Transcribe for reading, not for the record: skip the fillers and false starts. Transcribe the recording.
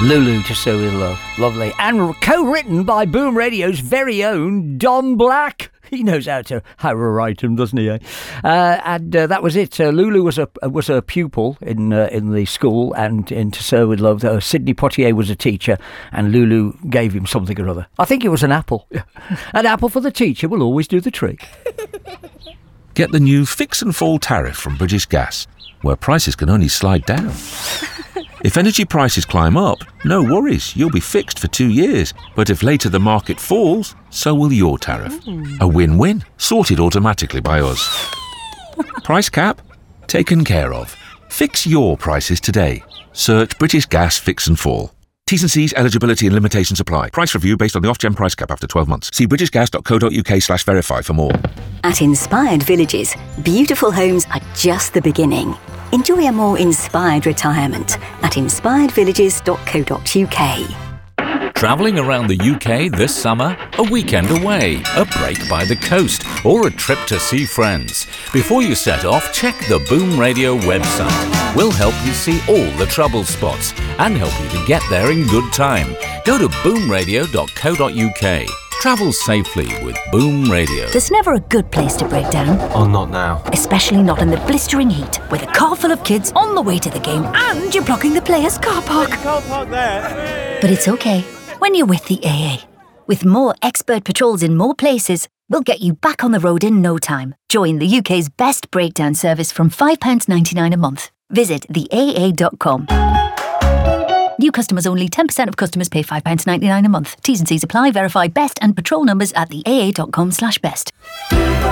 Lulu, Just So With Love. Lovely. And co-written by Boom Radio's very own Don Black. He knows how to write him, doesn't he? And that was it. Lulu was a pupil in the school, and in To So With Love, Sidney Poitier was a teacher, and Lulu gave him something or other. I think it was an apple. An apple for the teacher will always do the trick. Get the new Fix and Fall tariff from British Gas, where prices can only slide down. If energy prices climb up, no worries, you'll be fixed for 2 years. But if later the market falls, so will your tariff. A win-win, sorted automatically by us. Price cap? Taken care of. Fix your prices today. Search British Gas Fix and Fall. T's and C's, eligibility and limitations apply. Price review based on the Ofgem price cap after 12 months. See britishgas.co.uk/verify for more. At Inspired Villages, beautiful homes are just the beginning. Enjoy a more inspired retirement at inspiredvillages.co.uk. Travelling around the UK this summer? A weekend away, a break by the coast, or a trip to see friends? Before you set off, check the Boom Radio website. We'll help you see all the trouble spots and help you to get there in good time. Go to boomradio.co.uk. Travel safely with Boom Radio. There's never a good place to break down. Oh, not now. Especially not in the blistering heat, with a car full of kids on the way to the game and you're blocking the players' car park. You can't park there. But it's okay when you're with the AA. With more expert patrols in more places, we'll get you back on the road in no time. Join the UK's best breakdown service from £5.99 a month. Visit theaa.com. New customers only. 10% of customers pay £5.99 a month. T's and C's apply. Verify best and patrol numbers at theaa.com/best.